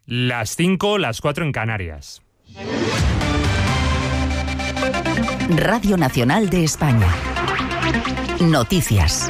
Las 5, las 4 en Canarias. Radio Nacional de España. Noticias.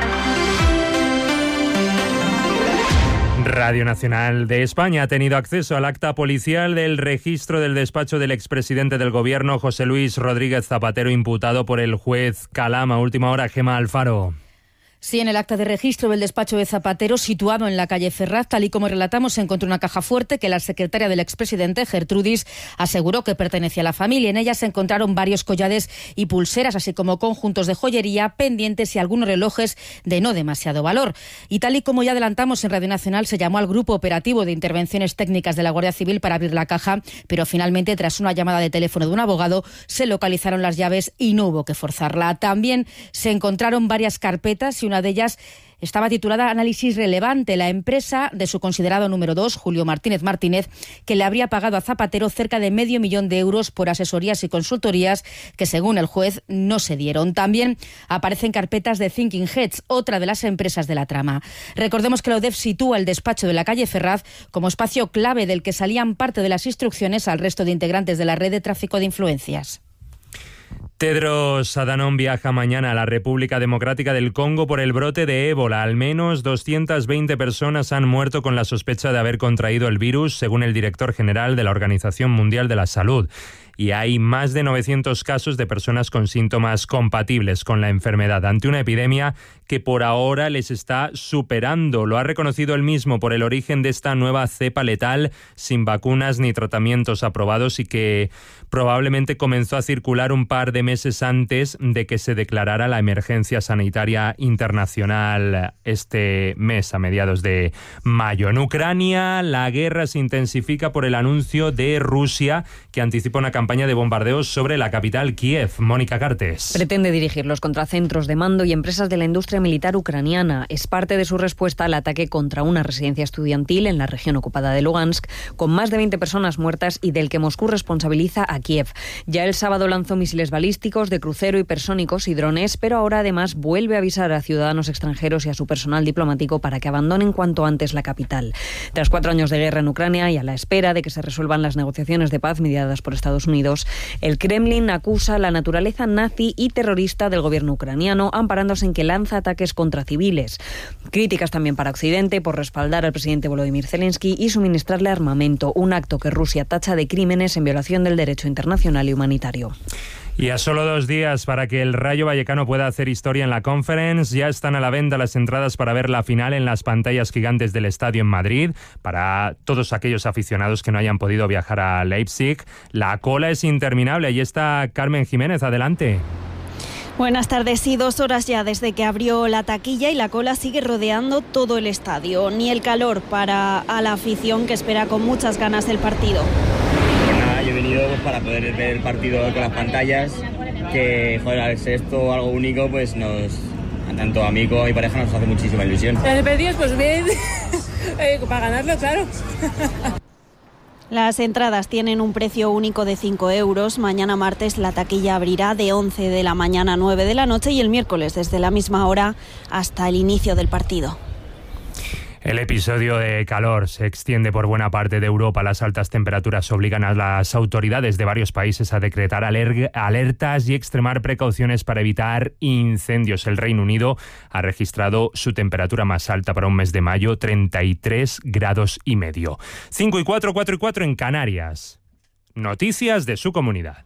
Radio Nacional de España ha tenido acceso al acta policial del registro del despacho del expresidente del Gobierno, José Luis Rodríguez Zapatero, imputado por el juez Calama. Última hora, Gemma Alfaro. Sí, en el acta de registro del despacho de Zapatero, situado en la calle Ferraz, tal y como relatamos, se encontró una caja fuerte que la secretaria del expresidente, Gertrudis, aseguró que pertenecía a la familia. En ella se encontraron varios collares y pulseras, así como conjuntos de joyería, pendientes y algunos relojes de no demasiado valor. Y tal y como ya adelantamos en Radio Nacional, se llamó al Grupo Operativo de Intervenciones Técnicas de la Guardia Civil para abrir la caja, pero finalmente, tras una llamada de teléfono de un abogado, se localizaron las llaves y no hubo que forzarla. También se encontraron varias carpetas y una de ellas estaba titulada Análisis relevante. La empresa de su considerado número 2, Julio Martínez Martínez, que le habría pagado a Zapatero cerca de $500,000 por asesorías y consultorías que, según el juez, no se dieron. También aparecen carpetas de Thinking Heads, otra de las empresas de la trama. Recordemos que la UDEF sitúa el despacho de la calle Ferraz como espacio clave del que salían parte de las instrucciones al resto de integrantes de la red de tráfico de influencias. Tedros Adhanom viaja mañana a la República Democrática del Congo por el brote de ébola. Al menos 220 personas han muerto con la sospecha de haber contraído el virus, según el director general de la Organización Mundial de la Salud. Y hay más de 900 casos de personas con síntomas compatibles con la enfermedad, ante una epidemia que por ahora les está superando. Lo ha reconocido él mismo por el origen de esta nueva cepa letal, sin vacunas ni tratamientos aprobados, y que probablemente comenzó a circular un par de meses antes de que se declarara la emergencia sanitaria internacional este mes, a mediados de mayo. En Ucrania, la guerra se intensifica por el anuncio de Rusia, que anticipa una campaña de bombardeos sobre la capital, Kiev. Mónica Cartes. Pretende dirigirlos contra centros de mando y empresas de la industria militar ucraniana. Es parte de su respuesta al ataque contra una residencia estudiantil en la región ocupada de Lugansk, con más de 20 personas muertas y del que Moscú responsabiliza a Kiev. Ya el sábado lanzó misiles balísticos de crucero, hipersónicos y drones, pero ahora además vuelve a avisar a ciudadanos extranjeros y a su personal diplomático para que abandonen cuanto antes la capital. Tras 4 años de guerra en Ucrania y a la espera de que se resuelvan las negociaciones de paz mediadas por Estados Unidos, el Kremlin acusa la naturaleza nazi y terrorista del gobierno ucraniano, amparándose en que lanza ataques contra civiles. Críticas también para Occidente por respaldar al presidente Volodymyr Zelensky y suministrarle armamento, un acto que Rusia tacha de crímenes en violación del derecho internacional y humanitario. Y a solo 2 días para que el Rayo Vallecano pueda hacer historia en la Conference, ya están a la venta las entradas para ver la final en las pantallas gigantes del estadio en Madrid. Para todos aquellos aficionados que no hayan podido viajar a Leipzig, la cola es interminable. Ahí está Carmen Jiménez, adelante. Buenas tardes. Sí, 2 horas ya desde que abrió la taquilla y la cola sigue rodeando todo el estadio. Ni el calor para a la afición, que espera con muchas ganas el partido. Yo he venido para poder ver el partido con las pantallas, que joder, al ser esto algo único, pues tanto a mí como a mi pareja nos hace muchísima ilusión. El partido pues bien, para ganarlo, claro. Las entradas tienen un precio único de 5 euros. Mañana martes la taquilla abrirá de 11 de la mañana a 9 de la noche y el miércoles desde la misma hora hasta el inicio del partido. El episodio de calor se extiende por buena parte de Europa. Las altas temperaturas obligan a las autoridades de varios países a decretar alertas y extremar precauciones para evitar incendios. El Reino Unido ha registrado su temperatura más alta para un mes de mayo, 33,5 grados. 5 y 4, 4 y 4 en Canarias. Noticias de su comunidad.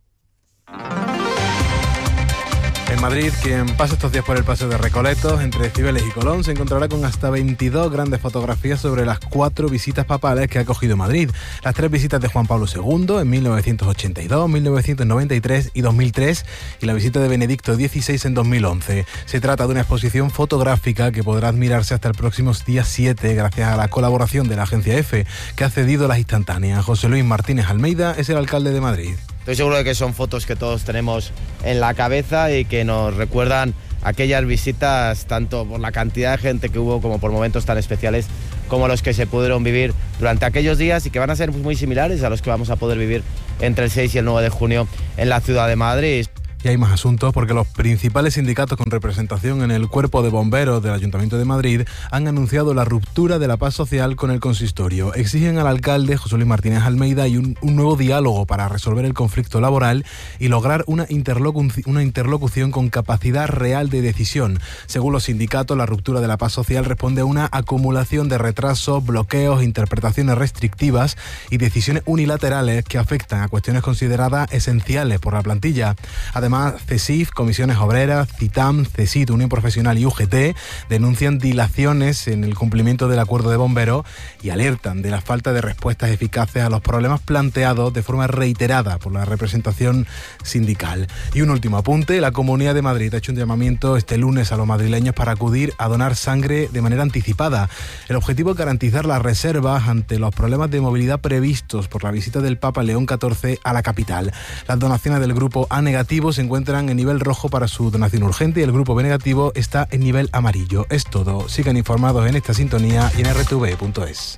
En Madrid, quien pase estos días por el Paseo de Recoletos, entre Cibeles y Colón, se encontrará con hasta 22 grandes fotografías sobre las 4 visitas papales que ha acogido Madrid. Las 3 visitas de Juan Pablo II en 1982, 1993 y 2003 y la visita de Benedicto XVI en 2011. Se trata de una exposición fotográfica que podrá admirarse hasta el próximo día 7 gracias a la colaboración de la agencia EFE, que ha cedido las instantáneas. José Luis Martínez Almeida es el alcalde de Madrid. Estoy seguro de que son fotos que todos tenemos en la cabeza y que nos recuerdan aquellas visitas, tanto por la cantidad de gente que hubo como por momentos tan especiales como los que se pudieron vivir durante aquellos días y que van a ser muy similares a los que vamos a poder vivir entre el 6 y el 9 de junio en la ciudad de Madrid. Y hay más asuntos porque los principales sindicatos con representación en el Cuerpo de Bomberos del Ayuntamiento de Madrid han anunciado la ruptura de la paz social con el consistorio. Exigen al alcalde José Luis Martínez Almeida y un nuevo diálogo para resolver el conflicto laboral y lograr una interlocución con capacidad real de decisión. Según los sindicatos, la ruptura de la paz social responde a una acumulación de retrasos, bloqueos, interpretaciones restrictivas y decisiones unilaterales que afectan a cuestiones consideradas esenciales por la plantilla. Además, CESIF, Comisiones Obreras, CITAM, CESIT, Unión Profesional y UGT denuncian dilaciones en el cumplimiento del acuerdo de bomberos y alertan de la falta de respuestas eficaces a los problemas planteados de forma reiterada por la representación sindical. Y un último apunte, la Comunidad de Madrid ha hecho un llamamiento este lunes a los madrileños para acudir a donar sangre de manera anticipada. El objetivo es garantizar las reservas ante los problemas de movilidad previstos por la visita del Papa León XIV a la capital. Las donaciones del grupo A negativo se encuentran en nivel rojo para su donación urgente y el grupo B negativo está en nivel amarillo. Es todo. Sigan informados en esta sintonía y en rtv.es.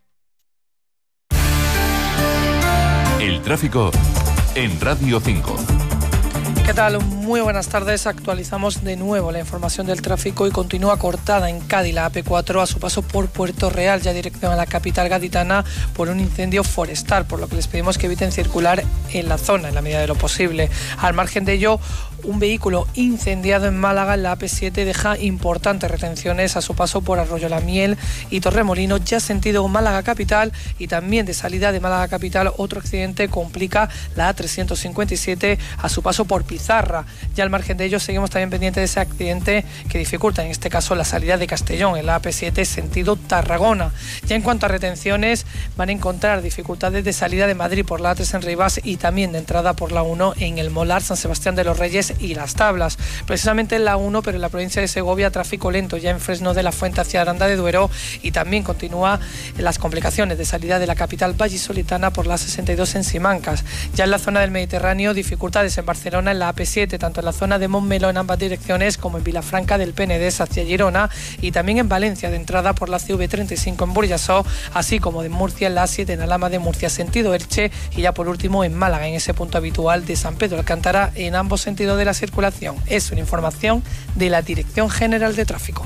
El tráfico en Radio 5. ¿Qué tal? Muy buenas tardes. Actualizamos de nuevo la información del tráfico y continúa cortada en Cádiz la AP4 a su paso por Puerto Real, ya dirección a la capital gaditana, por un incendio forestal, por lo que les pedimos que eviten circular en la zona en la medida de lo posible. Al margen de ello, un vehículo incendiado en Málaga en la AP7 deja importantes retenciones a su paso por Arroyo la Miel y Torremolinos, ya sentido Málaga capital, y también de salida de Málaga capital otro accidente complica la A357 a su paso por Pizarra. Ya al margen de ello seguimos también pendientes de ese accidente que dificulta en este caso la salida de Castellón en la AP7 sentido Tarragona. Ya en cuanto a retenciones, van a encontrar dificultades de salida de Madrid por la A3 en Rivas y también de entrada por la 1 en el Molar, San Sebastián de los Reyes y Las Tablas. Precisamente en la 1, pero en la provincia de Segovia, tráfico lento ya en Fresno de la Fuente hacia Aranda de Duero, y también continúa las complicaciones de salida de la capital vallisoletana por la 62 en Simancas. Ya en la zona del Mediterráneo, dificultades en Barcelona en la AP7, tanto en la zona de Montmeló en ambas direcciones como en Vilafranca del Penedès hacia Girona, y también en Valencia de entrada por la CV35 en Burjasó, así como de Murcia en la A7 en Alhama de Murcia sentido Elche, y ya por último en Málaga en ese punto habitual de San Pedro Alcántara en ambos sentidos de la circulación. Es una información de la Dirección General de Tráfico.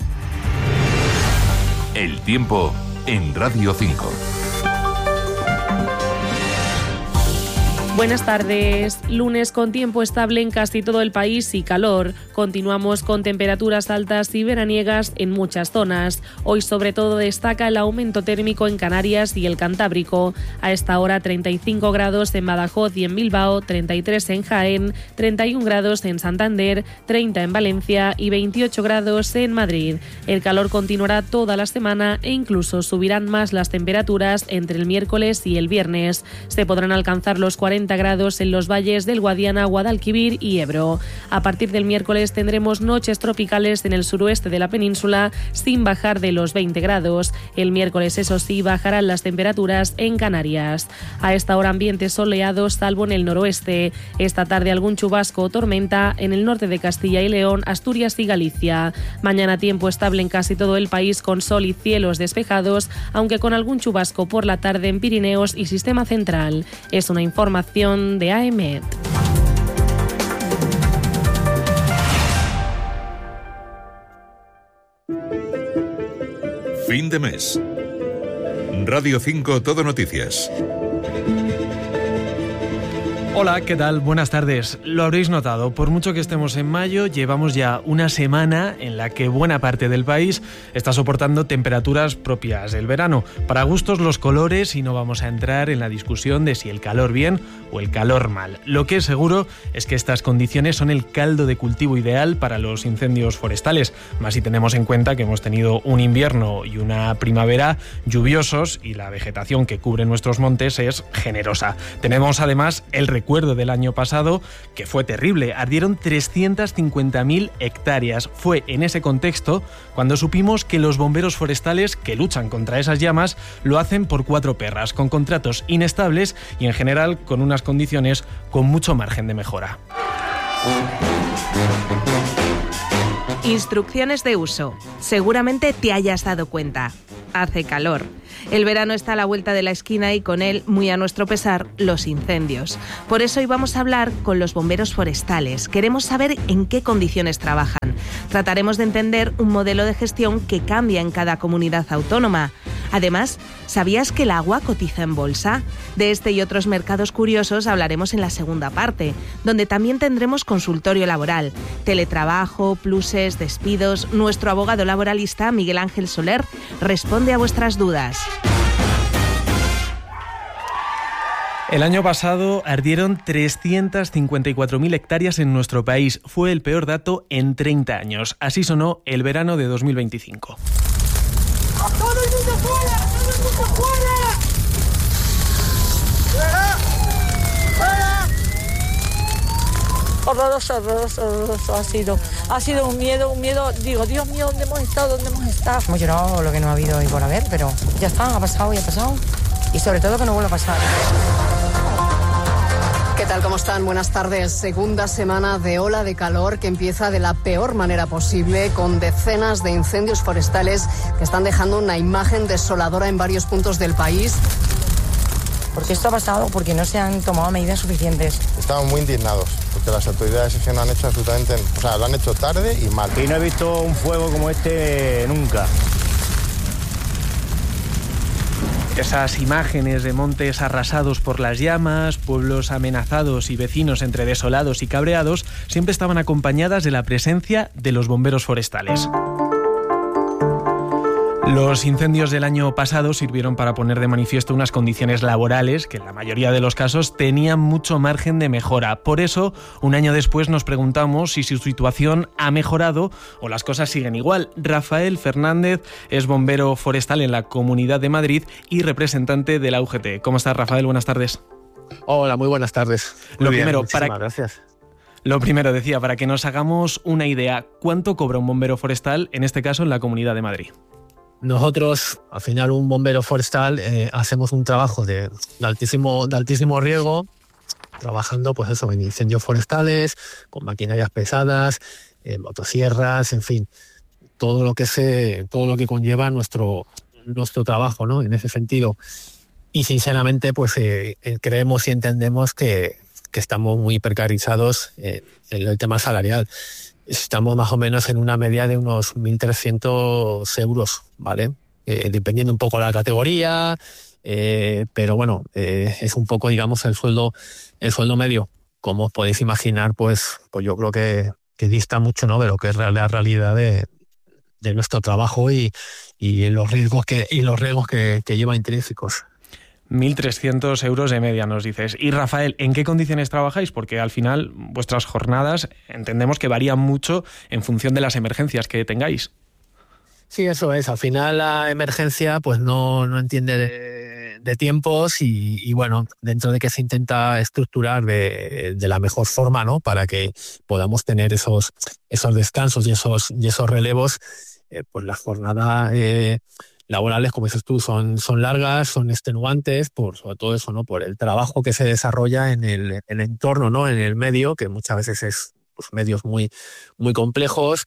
El tiempo en Radio 5. Buenas tardes. Lunes con tiempo estable en casi todo el país y calor. Continuamos con temperaturas altas y veraniegas en muchas zonas. Hoy sobre todo destaca el aumento térmico en Canarias y el Cantábrico. A esta hora 35 grados en Badajoz y en Bilbao, 33 en Jaén, 31 grados en Santander, 30 en Valencia y 28 grados en Madrid. El calor continuará toda la semana e incluso subirán más las temperaturas entre el miércoles y el viernes. Se podrán alcanzar los 40 grados en los valles del Guadiana, Guadalquivir y Ebro. A partir del miércoles tendremos noches tropicales en el suroeste de la península sin bajar de los 20 grados. El miércoles, eso sí, bajarán las temperaturas en Canarias. A esta hora ambiente soleado salvo en el noroeste. Esta tarde algún chubasco o tormenta en el norte de Castilla y León, Asturias y Galicia. Mañana tiempo estable en casi todo el país con sol y cielos despejados, aunque con algún chubasco por la tarde en Pirineos y Sistema Central. Es una información de AEMET. Fin de mes. Radio 5 Todo Noticias. Hola, ¿qué tal? Buenas tardes. Lo habréis notado, por mucho que estemos en mayo, llevamos ya una semana en la que buena parte del país está soportando temperaturas propias del verano. Para gustos los colores, y no vamos a entrar en la discusión de si el calor bien o el calor mal. Lo que es seguro es que estas condiciones son el caldo de cultivo ideal para los incendios forestales, más si tenemos en cuenta que hemos tenido un invierno y una primavera lluviosos y la vegetación que cubre nuestros montes es generosa. Tenemos además el recuerdo del año pasado, que fue terrible. Ardieron 350.000 hectáreas. Fue en ese contexto cuando supimos que los bomberos forestales que luchan contra esas llamas lo hacen por 4 perras, con contratos inestables y en general con unas condiciones con mucho margen de mejora. Instrucciones de uso. Seguramente te hayas dado cuenta. Hace calor. El verano está a la vuelta de la esquina y con él, muy a nuestro pesar, los incendios. Por eso hoy vamos a hablar con los bomberos forestales. Queremos saber en qué condiciones trabajan. Trataremos de entender un modelo de gestión que cambia en cada comunidad autónoma. Además, ¿sabías que el agua cotiza en bolsa? De este y otros mercados curiosos hablaremos en la segunda parte, donde también tendremos consultorio laboral, teletrabajo, pluses, despidos. Nuestro abogado laboralista, Miguel Ángel Soler, responde a vuestras dudas. El año pasado ardieron 354.000 hectáreas en nuestro país. Fue el peor dato en 30 años. Así sonó el verano de 2025. ¡Todo el mundo fuera! ¡Todo el mundo fuera! ¡Fuera! Horroroso, horroroso, horroroso ha sido un miedo, digo, Dios mío, ¿dónde hemos estado? Hemos llorado lo que no ha habido y por haber, pero ya está, ha pasado, y sobre todo que no vuelva a pasar. ¿Qué tal? ¿Cómo están? Buenas tardes. Segunda semana de ola de calor que empieza de la peor manera posible, con decenas de incendios forestales que están dejando una imagen desoladora en varios puntos del país. ¿Por qué esto ha pasado? Porque no se han tomado medidas suficientes. Estamos muy indignados, porque las autoridades es que no han hecho absolutamente... O sea, lo han hecho tarde y mal. Y no he visto un fuego como este nunca. Esas imágenes de montes arrasados por las llamas, pueblos amenazados y vecinos entre desolados y cabreados siempre estaban acompañadas de la presencia de los bomberos forestales. Los incendios del año pasado sirvieron para poner de manifiesto unas condiciones laborales que en la mayoría de los casos tenían mucho margen de mejora. Por eso, un año después nos preguntamos si su situación ha mejorado o las cosas siguen igual. Rafael Fernández es bombero forestal en la Comunidad de Madrid y representante de la UGT. ¿Cómo estás, Rafael? Buenas tardes. Hola, muy buenas tardes. Gracias. Lo primero, decía, para que nos hagamos una idea, ¿cuánto cobra un bombero forestal, en este caso en la Comunidad de Madrid? Nosotros, al final, un bombero forestal, hacemos un trabajo de altísimo riesgo, trabajando pues eso, en incendios forestales, con maquinarias pesadas, motosierras, en fin, todo lo que conlleva nuestro trabajo, ¿no? En ese sentido. Y sinceramente, pues creemos y entendemos que estamos muy precarizados en el tema salarial. Estamos más o menos en una media de unos 1.300 euros, ¿vale? Dependiendo un poco de la categoría, pero bueno, es un poco, digamos, el sueldo medio. Como os podéis imaginar, pues yo creo que dista mucho, ¿no?, de lo que es la realidad de nuestro trabajo y los riesgos que lleva intrínsecos. 1.300 euros de media, nos dices. Y Rafael, ¿en qué condiciones trabajáis? Porque al final vuestras jornadas entendemos que varían mucho en función de las emergencias que tengáis. Sí, eso es. Al final la emergencia pues no entiende de tiempos y bueno, dentro de que se intenta estructurar de la mejor forma, ¿no?, para que podamos tener esos descansos y esos relevos, pues las jornadas laborales, como dices tú, son largas, son extenuantes, sobre todo eso, ¿no?, por el trabajo que se desarrolla en el entorno, ¿no?, en el medio, que muchas veces es pues, medios muy, muy complejos,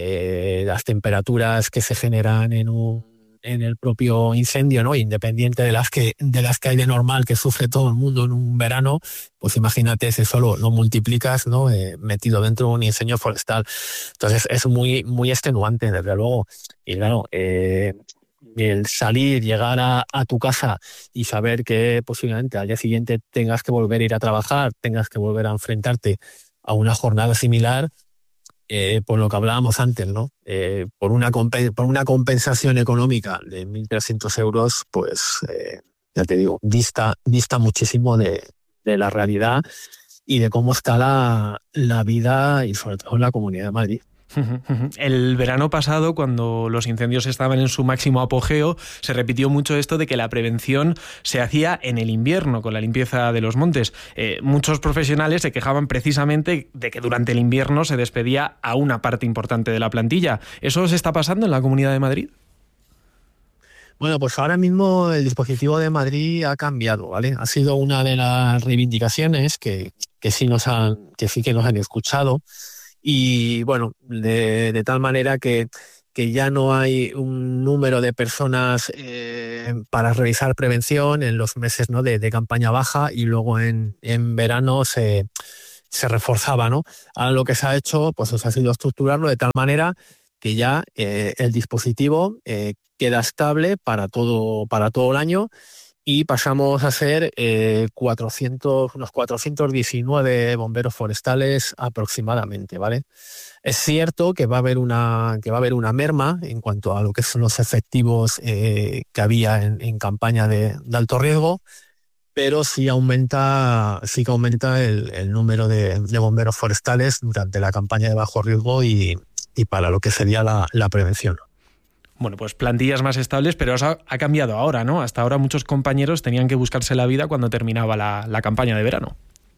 las temperaturas que se generan en el propio incendio, ¿no?, independiente de las que hay de normal que sufre todo el mundo en un verano, pues imagínate si solo lo multiplicas, ¿no?, metido dentro de un incendio forestal. Entonces es muy, muy extenuante, desde luego. Y claro, el salir, llegar a tu casa y saber que posiblemente al día siguiente tengas que volver a ir a trabajar, tengas que volver a enfrentarte a una jornada similar, por lo que hablábamos antes, ¿no? Por una compensación económica de 1.300 euros, pues ya te digo, dista muchísimo de la realidad y de cómo está la vida y sobre todo en la Comunidad de Madrid. El verano pasado, cuando los incendios estaban en su máximo apogeo, se repitió mucho esto de que la prevención se hacía en el invierno, con la limpieza de los montes. Muchos profesionales se quejaban precisamente de que durante el invierno se despedía a una parte importante de la plantilla. ¿Eso os está pasando en la Comunidad de Madrid? Bueno, pues ahora mismo el dispositivo de Madrid ha cambiado, ¿vale? Ha sido una de las reivindicaciones que sí que nos han escuchado. y bueno, de tal manera que ya no hay un número de personas para realizar prevención en los meses, ¿no?, de campaña baja, y luego en verano se reforzaba, ¿no? Ahora lo que se ha hecho pues ha sido estructurarlo de tal manera que ya el dispositivo queda estable para todo el año, y pasamos a ser unos 419 bomberos forestales aproximadamente, ¿vale? Es cierto que va a haber una merma en cuanto a lo que son los efectivos que había en campaña de alto riesgo, pero sí que aumenta el número de bomberos forestales durante la campaña de bajo riesgo y para lo que sería la prevención. Bueno, pues plantillas más estables, pero eso ha cambiado ahora, ¿no? Hasta ahora muchos compañeros tenían que buscarse la vida cuando terminaba la campaña de verano.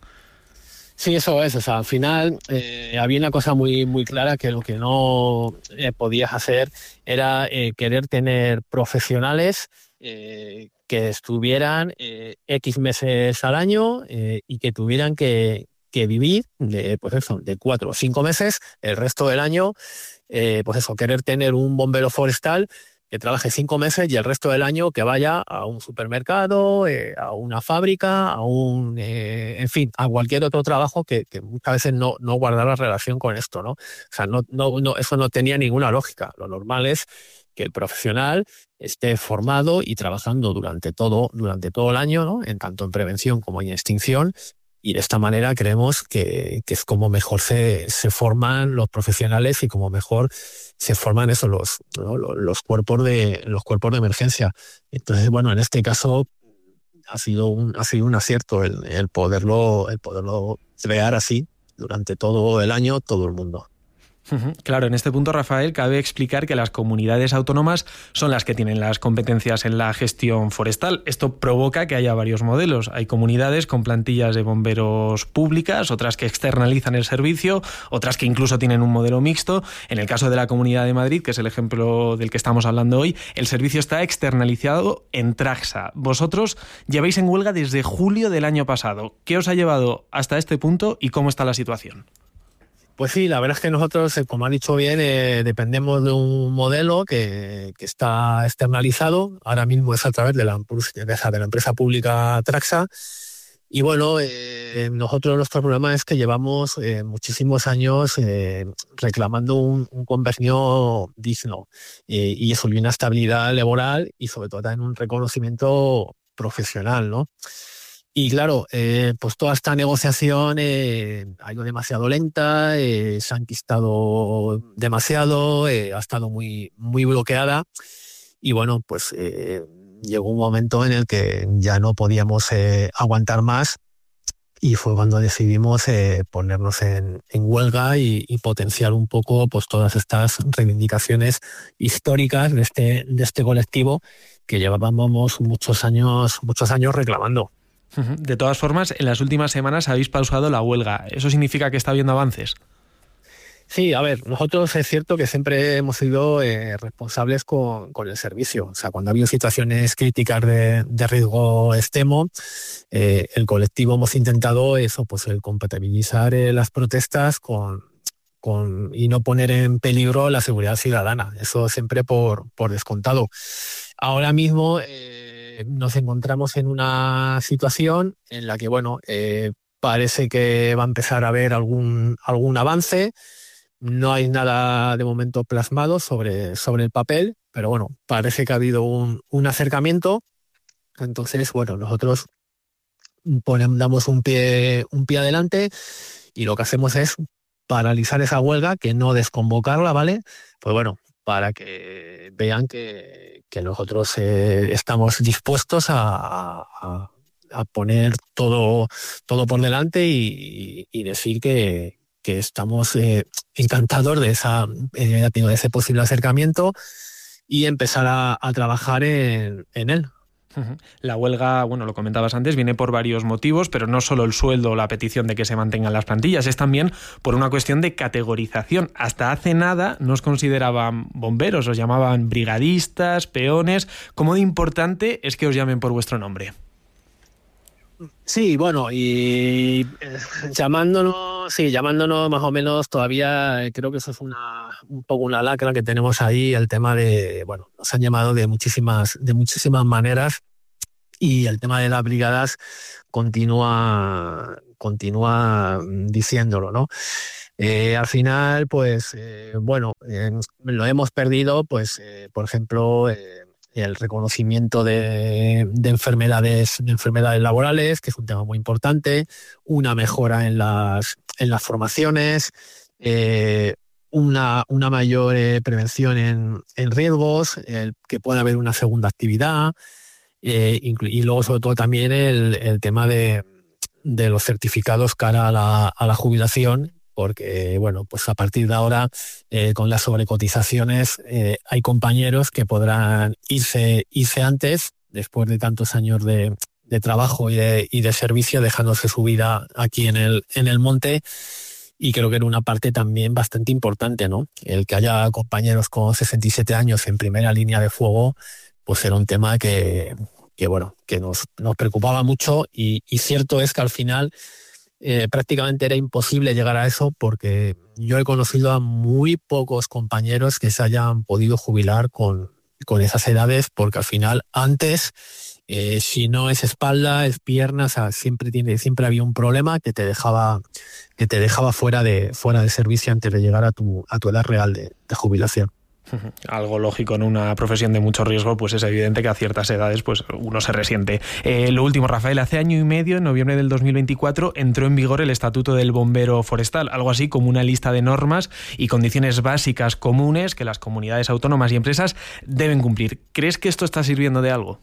Sí, eso es. O sea, al final había una cosa muy, muy clara, que lo que no podías hacer era querer tener profesionales que estuvieran X meses al año y que tuvieran que vivir de 4 o 5 meses, el resto del año, querer tener un bombero forestal que trabaje 5 meses y el resto del año que vaya a un supermercado, a una fábrica, a cualquier otro trabajo que muchas veces no guardara relación con esto, ¿no? O sea, no, eso no tenía ninguna lógica. Lo normal es que el profesional esté formado y trabajando durante todo el año, ¿no?, tanto en prevención como en extinción. Y de esta manera creemos que es como mejor se forman los profesionales y como mejor se forman los cuerpos de emergencia. Entonces, bueno, en este caso ha sido un acierto el poderlo crear así durante todo el año, todo el mundo. Claro, en este punto, Rafael, cabe explicar que las comunidades autónomas son las que tienen las competencias en la gestión forestal. Esto provoca que haya varios modelos. Hay comunidades con plantillas de bomberos públicas, otras que externalizan el servicio, otras que incluso tienen un modelo mixto. En el caso de la Comunidad de Madrid, que es el ejemplo del que estamos hablando hoy, el servicio está externalizado en Traxa. Vosotros lleváis en huelga desde julio del año pasado. ¿Qué os ha llevado hasta este punto y cómo está la situación? Pues sí, la verdad es que nosotros, como ha dicho bien, dependemos de un modelo que está externalizado. Ahora mismo es a través de la empresa pública Traxa. Y bueno, nosotros nuestro problema es que llevamos muchísimos años reclamando un convenio digno y eso, y una estabilidad laboral y sobre todo también un reconocimiento profesional, ¿no? Y claro, pues toda esta negociación ha ido demasiado lenta, se ha enquistado demasiado, ha estado muy, muy bloqueada y bueno, pues llegó un momento en el que ya no podíamos aguantar más y fue cuando decidimos ponernos en huelga y potenciar un poco pues todas estas reivindicaciones históricas de este colectivo que llevábamos muchos años reclamando. De todas formas, en las últimas semanas habéis pausado la huelga. ¿Eso significa que está habiendo avances? Sí, a ver, nosotros es cierto que siempre hemos sido responsables con el servicio. O sea, cuando ha habido situaciones críticas de riesgo extremo, el colectivo hemos intentado eso, pues el compatibilizar las protestas y no poner en peligro la seguridad ciudadana. Eso siempre por descontado. Ahora mismo nos encontramos en una situación en la que, bueno, parece que va a empezar a haber algún avance. No hay nada de momento plasmado sobre el papel, pero bueno, parece que ha habido un acercamiento. Entonces, bueno, nosotros damos un pie adelante y lo que hacemos es paralizar esa huelga, que no desconvocarla, ¿vale? Pues bueno, para que vean que nosotros estamos dispuestos a poner todo por delante y decir que estamos encantados de ese posible acercamiento y empezar a trabajar en él. La huelga, bueno, lo comentabas antes, viene por varios motivos, pero no solo el sueldo o la petición de que se mantengan las plantillas, es también por una cuestión de categorización. Hasta hace nada no os consideraban bomberos, os llamaban brigadistas, peones. ¿Cómo de importante es que os llamen por vuestro nombre? Sí, bueno, y llamándonos llamándonos más o menos todavía, creo que eso es un poco una lacra que tenemos ahí, el tema de, bueno, nos han llamado de muchísimas maneras y el tema de las brigadas continúa diciéndolo, ¿no? Al final, pues, lo hemos perdido, pues, por ejemplo, el reconocimiento de enfermedades laborales, que es un tema muy importante, una mejora en las formaciones, una mayor prevención en riesgos, que pueda haber una segunda actividad, y luego sobre todo también el tema de los certificados cara a la jubilación, porque bueno, pues a partir de ahora con las sobrecotizaciones hay compañeros que podrán irse antes, después de tantos años de trabajo y de servicio, dejándose su vida aquí en el monte, y creo que era una parte también bastante importante, ¿no? El que haya compañeros con 67 años en primera línea de fuego, pues era un tema que nos preocupaba mucho, y cierto es que al final prácticamente era imposible llegar a eso, porque yo he conocido a muy pocos compañeros que se hayan podido jubilar con esas edades, porque al final antes, si no es espalda, es pierna, o sea, siempre había un problema que te dejaba fuera de servicio antes de llegar a tu edad real de jubilación. Algo lógico en una profesión de mucho riesgo, pues es evidente que a ciertas edades pues uno se resiente. Lo último, Rafael, hace año y medio, en noviembre del 2024, entró en vigor el Estatuto del Bombero Forestal, algo así como una lista de normas y condiciones básicas comunes que las comunidades autónomas y empresas deben cumplir. ¿Crees que esto está sirviendo de algo?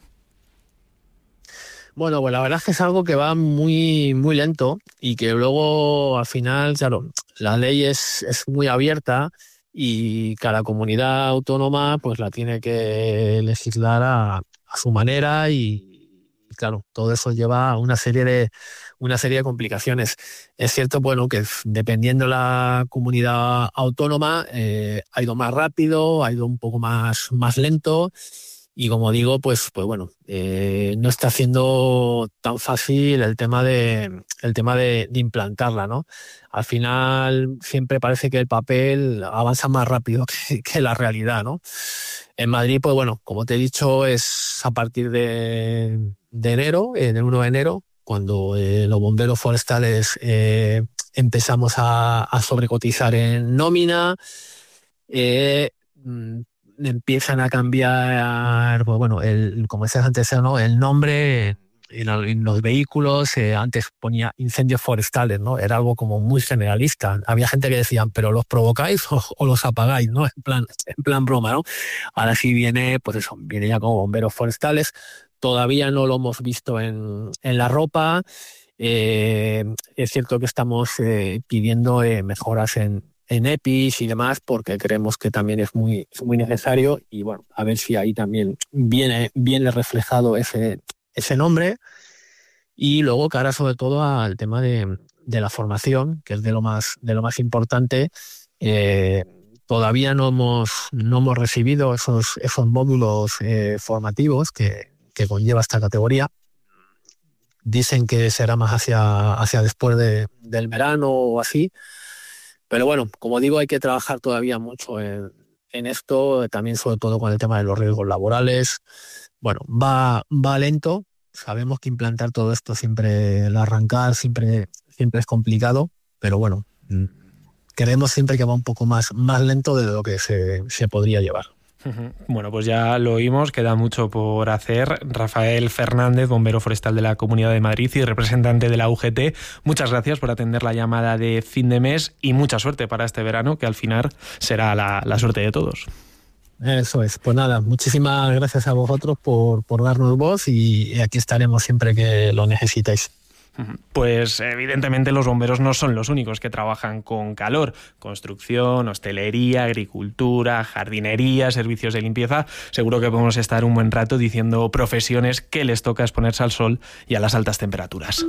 Bueno, pues la verdad es que es algo que va muy, muy lento, y que luego al final, claro, la ley es muy abierta, y cada comunidad autónoma pues la tiene que legislar a su manera, y claro, todo eso lleva a una serie de complicaciones. Es cierto, bueno, que dependiendo de la comunidad autónoma ha ido más rápido, ha ido un poco más lento, y como digo, pues bueno, no está siendo tan fácil el tema de implantarla, ¿no? Al final siempre parece que el papel avanza más rápido que la realidad, ¿no? En Madrid, pues bueno, como te he dicho, es a partir de enero, del 1 de enero, cuando los bomberos forestales empezamos a sobrecotizar en nómina. Empiezan a cambiar, pues bueno, como decías antes, ¿no?, el nombre en los vehículos. Antes ponía incendios forestales, ¿no? Era algo como muy generalista. Había gente que decían, pero ¿los provocáis o los apagáis?, ¿no? En plan broma, ¿no? Ahora sí viene ya como bomberos forestales. Todavía no lo hemos visto en la ropa. Es cierto que estamos pidiendo mejoras en EPIs y demás, porque creemos que también es muy necesario, y bueno, a ver si ahí también viene reflejado ese nombre. Y luego, cara sobre todo al tema de la formación, que es de lo más importante. Todavía no hemos recibido esos módulos formativos que conlleva esta categoría. Dicen que será más hacia después del verano o así. Pero bueno, como digo, hay que trabajar todavía mucho en esto, también sobre todo con el tema de los riesgos laborales. Bueno, va lento. Sabemos que implantar todo esto el arrancar siempre es complicado, pero bueno, creemos siempre que va un poco más lento de lo que se podría llevar. Bueno, pues ya lo oímos, queda mucho por hacer. Rafael Fernández, bombero forestal de la Comunidad de Madrid y representante de la UGT, muchas gracias por atender la llamada de fin de mes, y mucha suerte para este verano, que al final será la suerte de todos. Eso es, pues nada, muchísimas gracias a vosotros por darnos voz, y aquí estaremos siempre que lo necesitéis. Pues evidentemente los bomberos no son los únicos que trabajan con calor. Construcción, hostelería, agricultura, jardinería, servicios de limpieza. Seguro que podemos estar un buen rato diciendo profesiones que les toca exponerse al sol y a las altas temperaturas.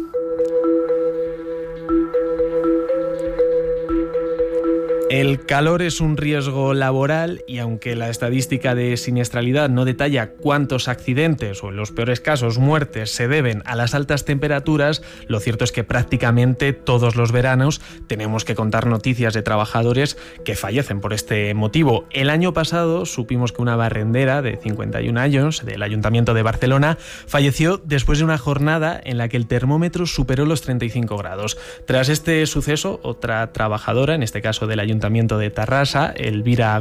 El calor es un riesgo laboral y aunque la estadística de siniestralidad no detalla cuántos accidentes o en los peores casos muertes se deben a las altas temperaturas, lo cierto es que prácticamente todos los veranos tenemos que contar noticias de trabajadores que fallecen por este motivo. El año pasado supimos que una barrendera de 51 años del Ayuntamiento de Barcelona falleció después de una jornada en la que el termómetro superó los 35 grados. Tras este suceso, otra trabajadora, en este caso del Ayuntamiento de Tarrasa, Elvira